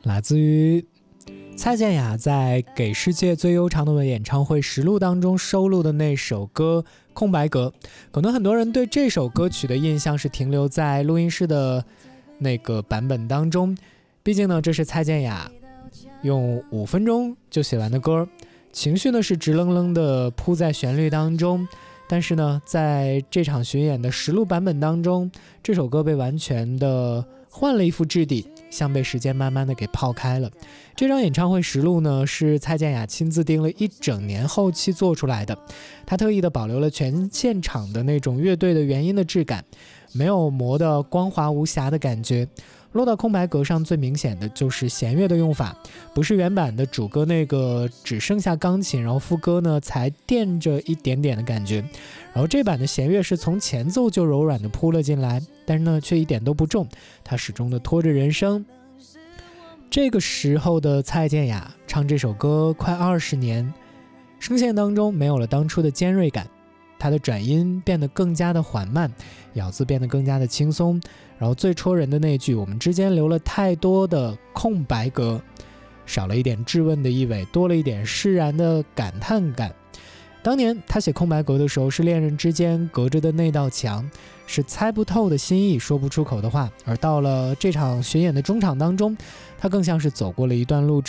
来自于蔡健雅在《给世界最悠长的吻》演唱会实录当中收录的那首歌《空白格》。可能很多人对这首歌曲的印象是停留在录音室的那个版本当中，毕竟呢，这是蔡健雅用5分钟就写完的歌，情绪呢是直愣愣的铺在旋律当中。但是呢，在这场巡演的实录版本当中，这首歌被完全的换了一副质地，像被时间慢慢的给泡开了。这张演唱会实录呢，是蔡健雅亲自盯了1整年后期做出来的，她特意的保留了全现场的那种乐队的原音的质感，没有磨的光滑无瑕的感觉。落到空白格上最明显的就是弦乐的用法，不是原版的主歌那个只剩下钢琴，然后副歌呢才垫着一点点的感觉，然后这版的弦乐是从前奏就柔软的扑了进来，但是呢却一点都不重，它始终的拖着人声。这个时候的蔡健雅唱这首歌快20年，声线当中没有了当初的尖锐感，它的转音变得更加的缓慢，咬字变得更加的轻松，然后最戳人的那句我们之间留了太多的空白格，少了一点质问的意味，多了一点释然的感叹感。当年他写空白格的时候，是恋人之间隔着的那道墙，是猜不透的心意，说不出口的话，而到了这场巡演的中场当中，他更像是走过了一段路